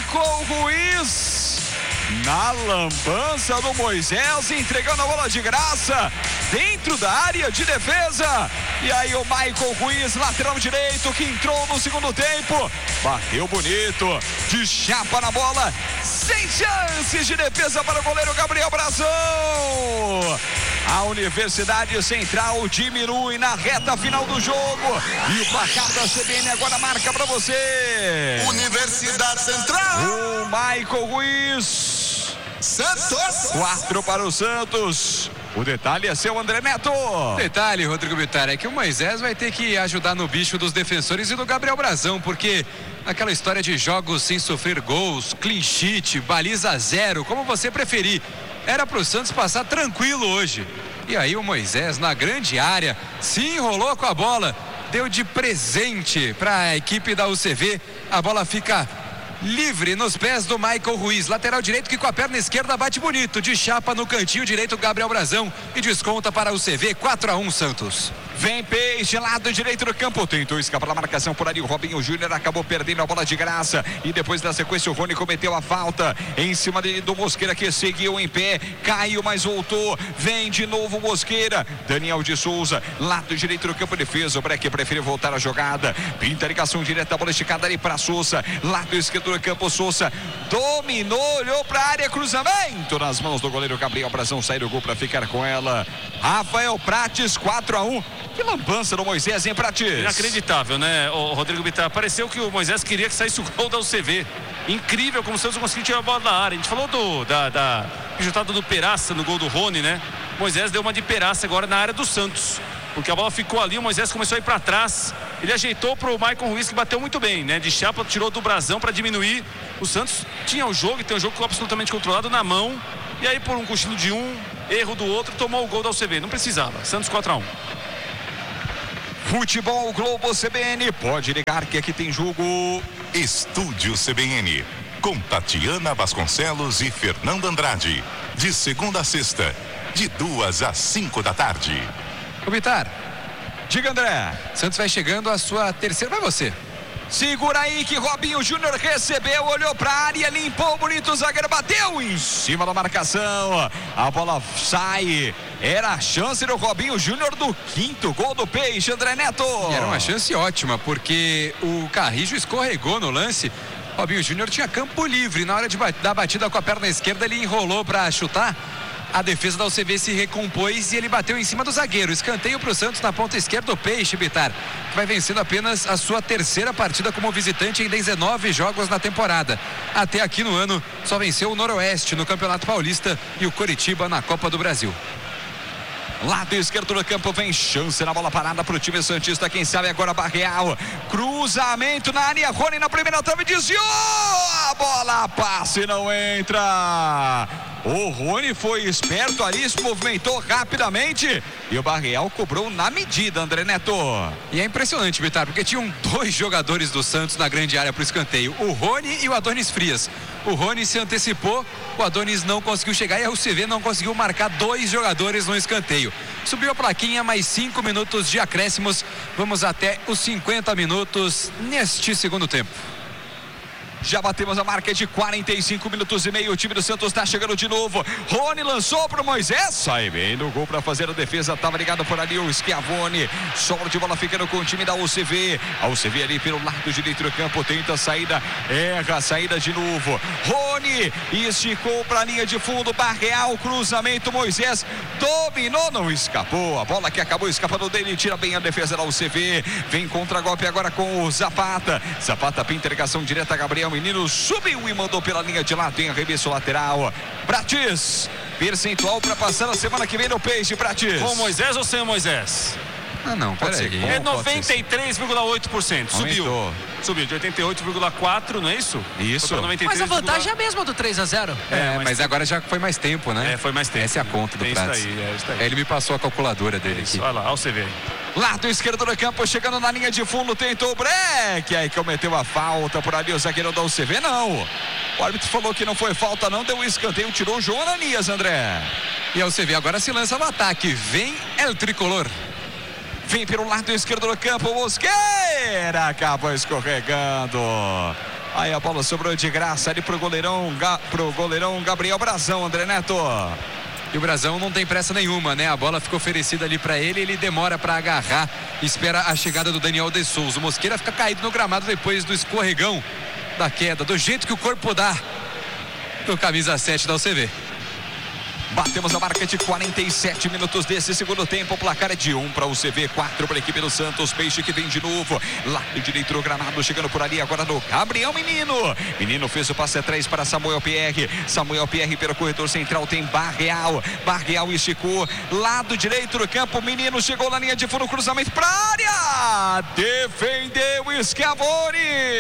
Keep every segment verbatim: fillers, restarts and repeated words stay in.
Michael Ruiz na lambança do Moisés, entregando a bola de graça dentro da área de defesa. E aí o Michael Ruiz, lateral direito, que entrou no segundo tempo, bateu bonito, de chapa na bola, sem chances de defesa para o goleiro Gabriel Brazão. A Universidade Central diminui na reta final do jogo e o placar da C B N agora marca para você. Universidade Central. O Michael Ruiz. Santos. Quatro para o Santos. O detalhe é seu, André Neto. Detalhe, Rodrigo Bittar, é que o Moisés vai ter que ajudar no bicho dos defensores e do Gabriel Brazão, porque aquela história de jogos sem sofrer gols, clean sheet, baliza zero, como você preferir, era para o Santos passar tranquilo hoje. E aí o Moisés, na grande área, se enrolou com a bola, deu de presente para a equipe da U C V. A bola fica livre nos pés do Michael Ruiz, lateral direito, que com a perna esquerda bate bonito, de chapa no cantinho direito, Gabriel Brazão, e desconta para o C V. Quatro a um Santos. Vem Peixe, lado direito do campo, tentou escapar da marcação por ali, o Robinho Júnior acabou perdendo a bola de graça, e depois da sequência o Rony cometeu a falta em cima dele do Mosqueira, que seguiu em pé, caiu, mas voltou, vem de novo o Mosqueira, Daniel de Souza, lado direito do campo, defesa, o Breck prefere voltar a jogada, pinta a ligação direta, a bola esticada ali para Souza, lado esquerdo do campo, Souza dominou, olhou para a área, cruzamento nas mãos do goleiro Gabriel Brazão, sai do gol para ficar com ela. Rafael Prates, quatro a um. Que lambança do Moisés, hein, Prates? Inacreditável, né, o Rodrigo Bittar? Pareceu que o Moisés queria que saísse o gol da U C V. Incrível como o Santos conseguiu tirar a bola da área. A gente falou do, da, da resultado do Peraça no gol do Rony, né? Moisés deu uma de Peraça agora na área do Santos, porque a bola ficou ali, o Moisés começou a ir para trás, ele ajeitou para o Michael Ruiz, que bateu muito bem, né? De chapa, tirou do Brazão para diminuir. O Santos tinha o jogo, e tem o jogo absolutamente controlado na mão, e aí por um cochilo de um, erro do outro, tomou o gol da U C V. Não precisava. Santos quatro a um. Futebol Globo C B N, pode ligar que aqui tem jogo. Estúdio C B N, com Tatiana Vasconcelos e Fernando Andrade, de segunda a sexta, de duas às cinco da tarde. O Bittar, Diga, André. Santos vai chegando à sua terceira, vai você. Segura aí que Robinho Júnior recebeu, olhou pra área, limpou bonito, o zagueiro bateu em cima da marcação, a bola sai, era a chance do Robinho Júnior do quinto gol do Peixe, André Neto. E era uma chance ótima, porque o Carrijo escorregou no lance, Robinho Júnior tinha campo livre, na hora de bat- da batida com a perna esquerda ele enrolou pra chutar. A defesa da U C V se recompôs e ele bateu em cima do zagueiro. Escanteio para o Santos na ponta esquerda, o Peixe, Bittar, que vai vencendo apenas a sua terceira partida como visitante em dezenove jogos na temporada. Até aqui no ano, só venceu o Noroeste no Campeonato Paulista e o Coritiba na Copa do Brasil. Lado esquerdo do campo, vem chance na bola parada para o time santista, quem sabe agora Barreal, cruzamento na área, Rony na primeira trave, desviou, a bola passa e não entra. O Rony foi esperto ali, se movimentou rapidamente e o Barreal cobrou na medida, André Neto. E é impressionante, Bittar, porque tinham dois jogadores do Santos na grande área para o escanteio, o Rony e o Adonis Frias. O Rony se antecipou, o Adonis não conseguiu chegar e a U C V não conseguiu marcar dois jogadores no escanteio. Subiu a plaquinha, mais cinco minutos de acréscimos. Vamos até os cinquenta minutos neste segundo tempo. Já batemos a marca de quarenta e cinco minutos e meio. O time do Santos está chegando de novo. Rony lançou para o Moisés. Sai bem no gol para fazer a defesa. Estava ligado por ali o Schiavone. Sobra de bola ficando com o time da U C V. A U C V ali pelo lado direito do campo. Tenta a saída. Erra a saída de novo. Rony esticou para a linha de fundo. Barreal, cruzamento. Moisés dominou. Não escapou. A bola que acabou escapando dele. Tira bem a defesa da U C V. Vem contra-golpe agora com o Zapata. Zapata pinta a ligação direta a Gabriel. O menino subiu e mandou pela linha de lado, tem arremesso lateral. Prates, percentual para passar a semana que vem no Peixe, Prates. Com o Moisés ou sem o Moisés? Ah não, Pode peraí. ser. É noventa e três vírgula oito por cento. Subiu. Aumentou. Subiu de oitenta e oito vírgula quatro, não é isso? Isso. Foi pra noventa e três, Mas a vantagem é a mesma do três a zero. É, É, mas, mas agora já foi mais tempo, né? É, foi mais tempo. Essa é a conta do Tem isso Prates. daí, é isso daí. Ele me passou a calculadora dele Isso, aqui. olha lá, olha você ver. Lado esquerdo do campo, chegando na linha de fundo, tentou o break, aí cometeu a falta por ali, o zagueiro da U C V, não. O árbitro falou que não foi falta não, deu um escanteio, tirou o João Ananias, André. E a U C V agora se lança no ataque, vem El Tricolor. Vem pelo lado esquerdo do campo, Mosqueira acabou escorregando. Aí a bola sobrou de graça ali pro goleirão, pro goleirão Gabriel Brazão, André Neto. E o Brazão não tem pressa nenhuma, né? A bola ficou oferecida ali para ele, ele demora para agarrar, espera a chegada do Daniel de Souza. O Mosqueira fica caído no gramado depois do escorregão da queda, do jeito que o corpo dá do camisa sete da U C V. Batemos a marca de quarenta e sete minutos desse segundo tempo. O placar é de um para o U C V, quatro para a equipe do Santos. Peixe que vem de novo. Lado direito do gramado, chegando por ali agora no Gabriel Menino. Menino fez o passe atrás para Samuel Pierre. Samuel Pierre pelo corredor central tem Barreal. Barreal esticou. Lado direito do campo. Menino chegou na linha de fundo, cruzamento para a área. Defendeu Schiavoni.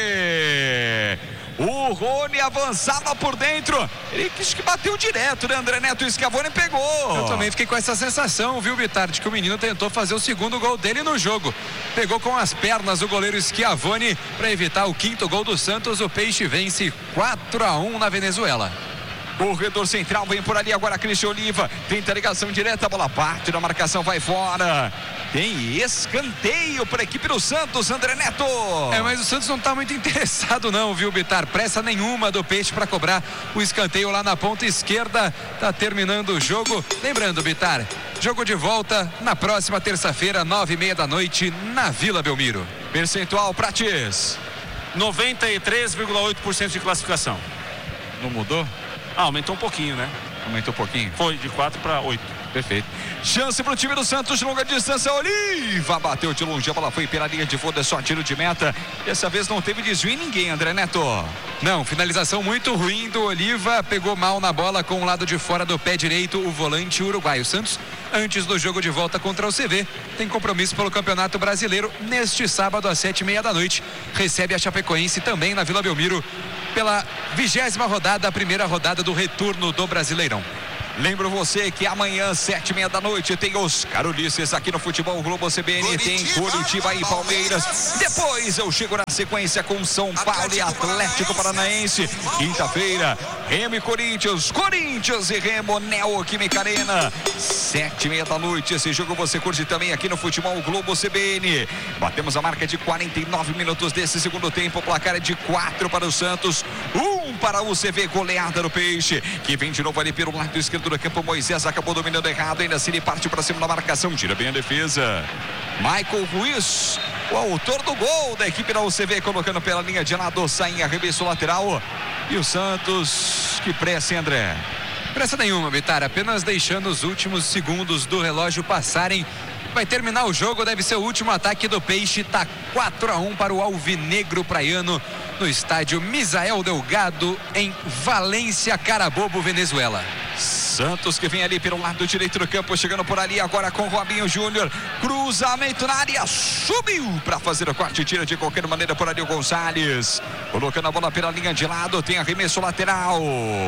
O Rony avançava por dentro. Ele quis que bateu direto, né, André Neto? O Schiavoni pegou. Eu também fiquei com essa sensação, viu, Bitar, de que o menino tentou fazer o segundo gol dele no jogo. Pegou com as pernas o goleiro Schiavoni para evitar o quinto gol do Santos. O Peixe vence quatro a um na Venezuela. Corredor central, vem por ali agora Cristian Oliva, tenta ligação direta, a bola parte na marcação, vai fora. Tem escanteio para a equipe do Santos, André Neto. É, mas o Santos não está muito interessado não, viu, Bitar? Pressa nenhuma do Peixe para cobrar o escanteio lá na ponta esquerda. Tá terminando o jogo. Lembrando, Bitar, jogo de volta na próxima terça-feira, nove e meia da noite, na Vila Belmiro. Percentual, Prates. noventa e três vírgula oito por cento de classificação. Não mudou? Ah, aumentou um pouquinho, né? Aumentou um pouquinho? Foi de quatro para oito. Perfeito. Chance para o time do Santos de longa distância. Oliva bateu de longe, a bola foi pela linha de fundo, é só tiro de meta. Dessa vez não teve desvio em ninguém, André Neto. Não, finalização muito ruim do Oliva, pegou mal na bola com o lado de fora do pé direito o volante uruguaio. Santos, antes do jogo de volta contra o U C V, tem compromisso pelo Campeonato Brasileiro neste sábado às sete e meia da noite. Recebe a Chapecoense também na Vila Belmiro pela vigésima rodada, a primeira rodada do retorno do Brasileirão. Lembro você que amanhã, sete e meia da noite, tem Oscar Ulisses aqui no Futebol Globo C B N, tem Curitiba e Palmeiras. Depois eu chego na sequência com São Paulo e Atlético Paranaense. Quinta-feira, Remo e Corinthians, Corinthians e Remo, Neoquímica Arena. Sete e meia da noite, esse jogo você curte também aqui no Futebol Globo C B N. Batemos a marca de quarenta e nove minutos desse segundo tempo, o placar é de quatro para o Santos, um para o U C V, goleada do Peixe, que vem de novo ali pelo lado esquerdo do campo. Moisés acabou dominando errado, ainda assim ele parte para cima da marcação, tira bem a defesa. Michael Ruiz, o autor do gol da equipe da U C V, colocando pela linha de lado, sai em arremesso lateral. E o Santos, que pressa, hein, André? Pressa nenhuma, Bitar, apenas deixando os últimos segundos do relógio passarem. Vai terminar o jogo, deve ser o último ataque do Peixe. Tá quatro a um para o Alvinegro Praiano no estádio Misael Delgado, em Valência, Carabobo, Venezuela. Santos que vem ali pelo lado direito do campo, chegando por ali agora com Robinho Júnior, cruzamento na área, subiu para fazer o corte, tira de qualquer maneira por ali o Gonçalves, colocando a bola pela linha de lado, tem arremesso lateral.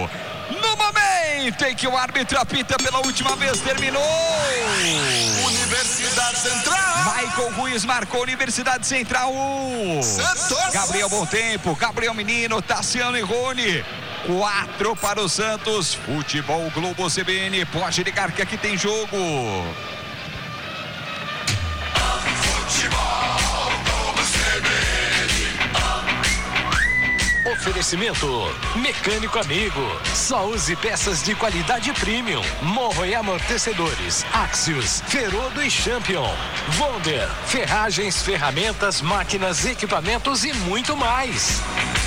No momento em que o árbitro apita pela última vez, terminou. Universidade Central. Michael Ruiz marcou, Universidade Central um. Santos. Gabriel Bom Tempo, Gabriel Menino, Tassiano e Rony. Quatro para o Santos. Futebol Globo C B N. Pode ligar que aqui tem jogo. Futebol Globo C B N. Oferecimento Mecânico Amigo. Só use peças de qualidade premium. Morro e amortecedores. Axios, Ferodo e Champion. Wonder, ferragens, ferramentas, máquinas, equipamentos e muito mais.